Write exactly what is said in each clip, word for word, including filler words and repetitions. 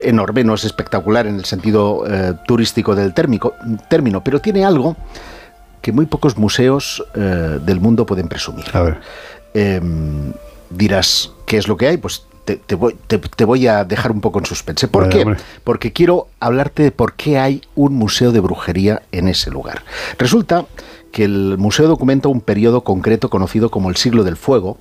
enorme, no es espectacular en el sentido eh, turístico del térmico, término, pero tiene algo que muy pocos museos eh, del mundo pueden presumir. A ver. Eh, dirás, ¿qué es lo que hay? Pues te, te, voy, te, te voy a dejar un poco en suspense. ¿Por Vale, qué? hombre. Porque quiero hablarte de por qué hay un museo de brujería en ese lugar. Resulta que el museo documenta un periodo concreto conocido como el Siglo del Fuego.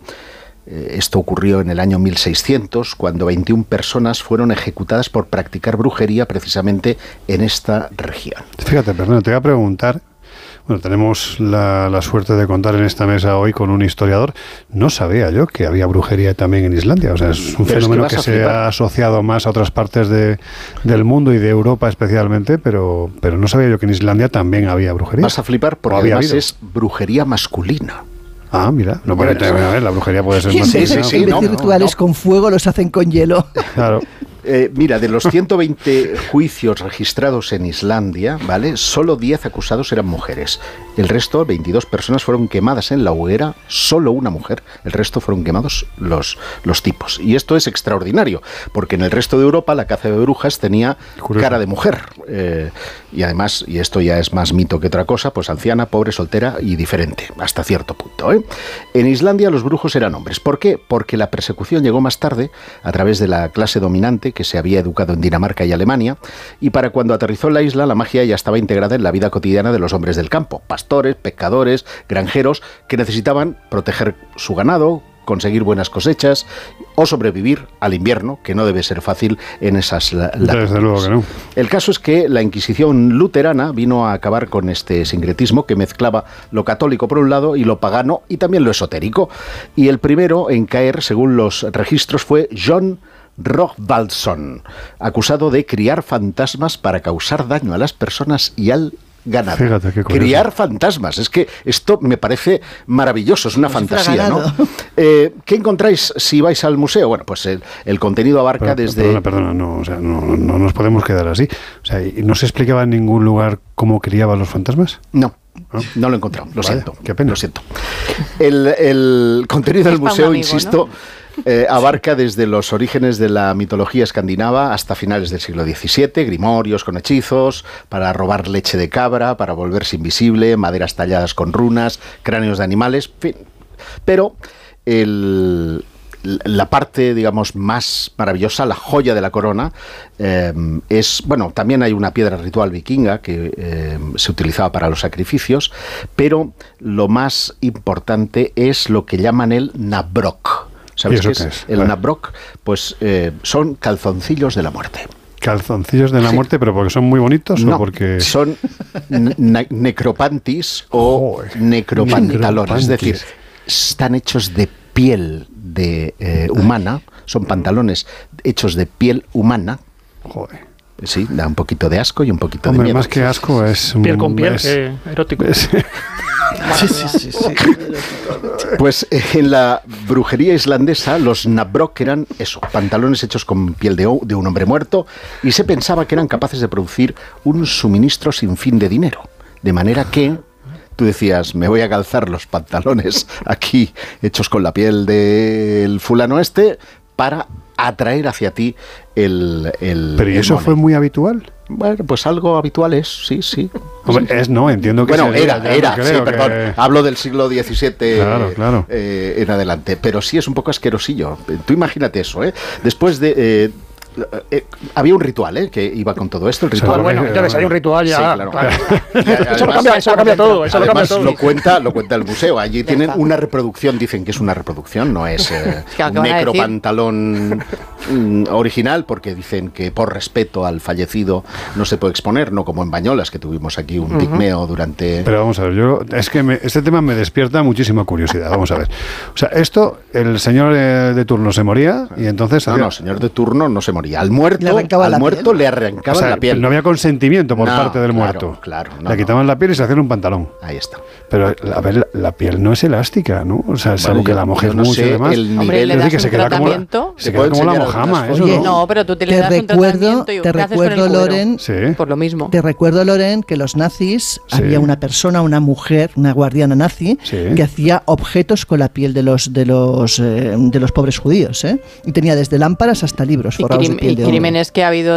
Esto ocurrió en el año mil seiscientos, cuando veintiuna personas fueron ejecutadas por practicar brujería precisamente en esta región. Fíjate, perdón, te voy a preguntar. Bueno, tenemos la, la suerte de contar en esta mesa hoy con un historiador. No sabía yo que había brujería también en Islandia. O sea, es un pero fenómeno es que, que se ha asociado más a otras partes de, del mundo y de Europa especialmente, pero, pero no sabía yo que en Islandia también había brujería. Vas a flipar porque además habido? es brujería masculina. Ah, mira, no, bueno, a ver, la brujería puede ser más. Sí, sí, sí, en vez no, de rituales no. con fuego, los hacen con hielo. Claro. Eh, mira, de los ciento veinte juicios registrados en Islandia, ¿vale? Solo diez acusados eran mujeres. El resto, veintidós personas, fueron quemadas en la hoguera, solo una mujer. El resto fueron quemados los, los tipos. Y esto es extraordinario, porque en el resto de Europa la caza de brujas tenía Curioso. cara de mujer. Eh, y además, y esto ya es más mito que otra cosa, pues anciana, pobre, soltera y diferente, hasta cierto punto, ¿eh? En Islandia los brujos eran hombres. ¿Por qué? Porque la persecución llegó más tarde, a través de la clase dominante, que se había educado en Dinamarca y Alemania, y para cuando aterrizó en la isla, la magia ya estaba integrada en la vida cotidiana de los hombres del campo, pastores, pescadores, granjeros, que necesitaban proteger su ganado, conseguir buenas cosechas o sobrevivir al invierno, que no debe ser fácil en esas latitudes. Desde luego que no. El caso es que la Inquisición luterana vino a acabar con este sincretismo que mezclaba lo católico por un lado y lo pagano y también lo esotérico. Y el primero en caer, según los registros, fue John Rögnvaldsson, acusado de criar fantasmas para causar daño a las personas y al ganado. Fíjate, qué curioso. Criar fantasmas, es que esto me parece maravilloso, es una Como fantasía, si ¿no? Eh, ¿Qué encontráis si vais al museo? Bueno, pues el, el contenido abarca Pero, desde... Perdona, perdona, no, o sea, no, no nos podemos quedar así. O sea, ¿y no se explicaba en ningún lugar cómo criaban los fantasmas? No. No lo he encontrado, lo Vale, siento. qué pena. Lo siento. El, el contenido del museo, amigo, insisto, ¿no? eh, abarca desde los orígenes de la mitología escandinava hasta finales del siglo diecisiete, grimorios con hechizos, para robar leche de cabra, para volverse invisible, maderas talladas con runas, cráneos de animales, en fin. Pero el... la parte, digamos, más maravillosa, la joya de la corona, eh, es, bueno, también hay una piedra ritual vikinga que eh, se utilizaba para los sacrificios, pero lo más importante es lo que llaman el nabrok. ¿Sabes qué es? es? El vale. nabrok, pues eh, son calzoncillos de la muerte. ¿Calzoncillos de la sí. muerte, pero porque son muy bonitos no, o porque...? son ne necropantis o oh, necropantalones, es decir, están hechos de piel de eh, humana, son pantalones hechos de piel humana. Joder. Sí, da un poquito de asco y un poquito Hombre, de miedo. Más que asco es... Piel con piel, es, eh, erótico. Es, sí, sí, sí, sí. Pues eh, en la brujería islandesa los nabrok eran eso, pantalones hechos con piel de, de un hombre muerto, y se pensaba que eran capaces de producir un suministro sin fin de dinero. De manera que tú decías, me voy a calzar los pantalones aquí hechos con la piel del fulano este para atraer hacia ti el... el ¿Pero y eso money. fue muy habitual? Bueno, pues algo habitual es, sí, sí. Hombre, sí. Es, no, entiendo que... Bueno, se, era, era, no sí, perdón. Que... Hablo del siglo diecisiete claro, claro. Eh, en adelante. Pero sí es un poco asquerosillo. Tú imagínate eso, ¿eh? Después de... Eh, Eh, había un ritual ¿eh? que iba con todo esto. El ritual, ah, bueno, entonces hay un ritual ya. Sí, claro. claro. Y además, eso lo cambia, eso lo cambia todo. Eso lo cambia todo. Lo cuenta, lo cuenta el museo. Allí tienen una reproducción, dicen que es una reproducción, no es eh, un necropantalón mm, original, porque dicen que por respeto al fallecido no se puede exponer, no como en Bañolas, que tuvimos aquí un uh-huh. pigmeo durante... Pero vamos a ver, yo es que me, este tema me despierta muchísima curiosidad. Vamos a ver. O sea, esto, el señor eh, de turno se moría y entonces... No, había... no, señor de turno no se moría. Al muerto, al muerto le arrancaban o sea, la piel. No había consentimiento por no, parte del claro, muerto. Claro, no, le quitaban no. la piel y se hacían un pantalón. Ahí está. Pero, a ver, la, la piel no es elástica, ¿no? O sea, bueno, salvo que la mojes no mucho y demás. El Hombre, le das es decir, que un se queda como la, se queda como la mojama, eso, Oye, ¿no? no, pero tú te le te das recuerdo, un tratamiento y te ¿qué recuerdo, haces con el Loren, sí. por lo mismo. Te recuerdo, Loren, que los nazis, sí. había una persona, una mujer, una guardiana nazi, sí. que hacía objetos con la piel de los de los eh, de los pobres judíos, ¿eh? Y tenía desde lámparas hasta libros forrados de piel de hombre. Y crímenes que ha habido